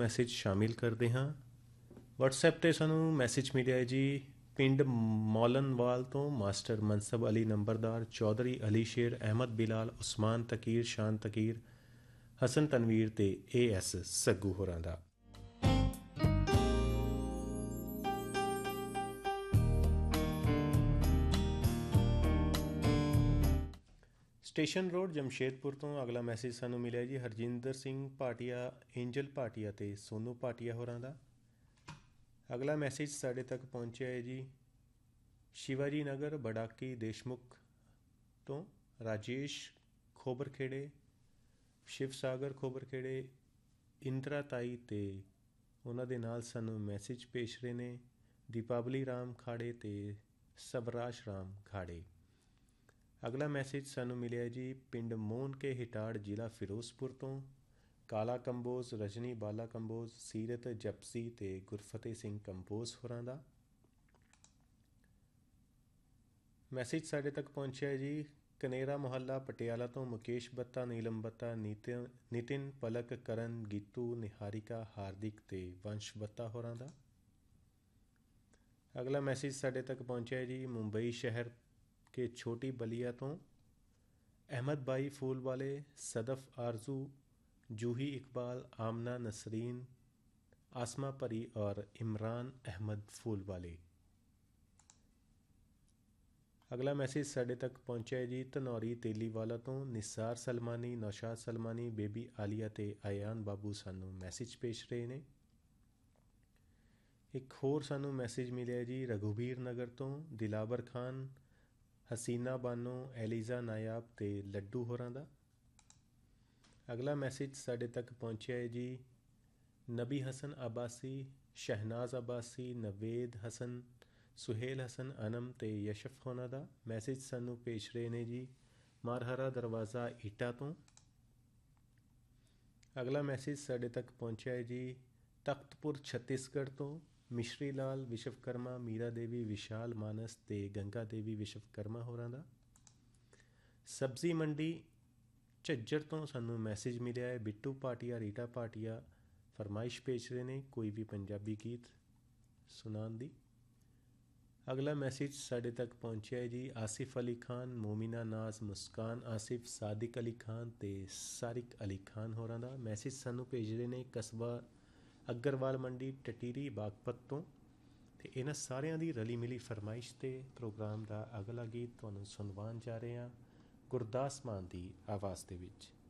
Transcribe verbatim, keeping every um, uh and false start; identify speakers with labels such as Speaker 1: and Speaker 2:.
Speaker 1: Message ਸ਼ਾਮਿਲ ਕਰਦੇ ਹਾਂ। ਵਟਸਐਪ 'ਤੇ ਸਾਨੂੰ ਮੈਸੇਜ ਮਿਲਿਆ ਹੈ ਜੀ, ਪਿੰਡ ਮੌਲਨਵਾਲ ਤੋਂ ਮਾਸਟਰ ਮਨਸਬ ਅਲੀ ਨੰਬਰਦਾਰ, ਚੌਧਰੀ ਅਲੀ ਸ਼ੇਰ, ਅਹਿਮਦ ਬਿਲਾਲ, ਉਸਮਾਨ ਤਕੀਰ, ਸ਼ਾਨ ਤਕੀਰ, ਹਸਨ ਤਨਵੀਰ ਤੇ ਏ ਐਸ ਸੱਗੂ ਹੋਰਾਂ ਦਾ। ਸਟੇਸ਼ਨ ਰੋਡ ਜਮਸ਼ੇਦਪੁਰ ਤੋਂ ਅਗਲਾ ਮੈਸੇਜ ਸਾਨੂੰ ਮਿਲਿਆ ਜੀ, ਹਰਜਿੰਦਰ ਸਿੰਘ ਭਾਟੀਆ, ਏਂਜਲ ਭਾਟੀਆ ਤੇ ਸੋਨੂ ਭਾਟੀਆ ਹੋਰਾਂ ਦਾ। ਅਗਲਾ ਮੈਸੇਜ ਸਾਡੇ ਤੱਕ ਪਹੁੰਚਿਆ ਹੈ ਜੀ, ਸ਼ਿਵਾਜੀ ਨਗਰ ਬਡਾਕੀ ਦੇਸ਼ਮੁਖ ਤੋਂ ਰਾਜੇਸ਼ ਖੋਬਰਖੇੜੇ, ਸ਼ਿਵ ਸਾਗਰ ਖੋਬਰਖੇੜੇ, ਇੰਦਰਾ ਤਾਈ ਤੇ ਉਹਨਾਂ ਦੇ ਨਾਲ ਸਾਨੂੰ ਮੈਸੇਜ ਭੇਜ ਰਹੇ ਨੇ ਦੀਪਾਵਲੀ ਰਾਮ ਖਾੜੇ ਤੇ ਸਵਰਾਜ ਰਾਮ ਖਾੜੇ। ਅਗਲਾ ਮੈਸੇਜ ਸਾਨੂੰ ਮਿਲਿਆ ਜੀ, ਪਿੰਡ ਮੋਹਨ ਕੇ ਹਿਟਾੜ, ਜ਼ਿਲ੍ਹਾ ਫਿਰੋਜ਼ਪੁਰ ਤੋਂ ਕਾਲਾ ਕੰਬੋਜ਼, ਰਜਨੀ ਬਾਲਾ ਕੰਬੋਜ਼, ਸੀਰਤ ਜਪਸੀ ਤੇ ਗੁਰਫਤਿਹ ਸਿੰਘ ਕੰਬੋਜ਼ ਹੋਰਾਂ ਦਾ। ਮੈਸੇਜ ਸਾਡੇ ਤੱਕ ਪਹੁੰਚਿਆ ਜੀ, ਕਨੇਰਾ ਮੁਹੱਲਾ ਪਟਿਆਲਾ ਤੋਂ ਮੁਕੇਸ਼ ਬੱਤਾ, ਨੀਲਮ ਬੱਤਾ, ਨਿਤਿਨ ਨਿਤਿਨ ਪਲਕ, ਕਰਨ, ਗੀਤੂ, ਨਿਹਾਰਿਕਾ, ਹਾਰਦਿਕ ਤੇ ਵੰਸ਼ ਬੱਤਾ ਹੋਰਾਂ ਦਾ। ਅਗਲਾ ਮੈਸੇਜ ਸਾਡੇ ਤੱਕ ਪਹੁੰਚਿਆ ਜੀ, ਮੁੰਬਈ ਸ਼ਹਿਰ ਕੇ ਛੋਟੀ ਬਲੀਆ ਤੋਂ ਅਹਿਮਦ ਬਾਈ ਫੂਲ ਵਾਲੇ, ਸਦਫ ਆਰਜ਼ੂ, जूही इकबाल, आमना नसरीन, आसमा परी और इमरान अहमद फूल वाले। अगला मैसेज साढ़े तक पहुँचा है जी, धनौरी तेलीवाला तो निसार सलमानी, नौशाद सलमानी, बेबी आलिया ते आयान बाबू सानू मैसेज भेज रहे ने। एक होर सानू मैसेज मिले जी, रघुबीर नगर तो दिलावर खान, हसीना बानो, एलिजा नायाब ते लड्डू होरां दा। अगला मैसेज साढ़े तक पहुँचा है जी, नबी हसन अब्बासी, शहनाज अब्बासी, नवेद हसन, सुहेल हसन अनम ते यशफ होना दा। मैसेज सानू भेज रहे ने जी मारहरा दरवाज़ा ईटा तो। अगला मैसेज साढ़े तक पहुँचा है जी, तख्तपुर छत्तीसगढ़ तो मिश्री लाल, विश्वकर्मा, मीरा देवी, विशाल मानस ते गंगा देवी विश्वकर्मा होरां दा। सब्जी मंडी झज्जर तो सानू मैसेज मिले है, बिट्टू भाटिया, रीटा भाटिया फरमाइश भेज रहे ने कोई भी पंजाबी गीत सुनाने दी। अगला मैसेज साढ़े तक पहुँचा है जी, आसिफ अली खान, मोमिना नाज, मुस्कान आसिफ, सादिक अली खान ते सारिक अली खान होरां दा। मैसेज सानू भेज रहे ने कस्बा अग्रवाल मंडी टटीरी बागपत तो। ते इन्हां सारियां दी रली मिली फरमाइश ते प्रोग्राम का अगला गीत तुहानू सुनवान जा रहे हैं गुरदास मान की आवाज़ दे विच।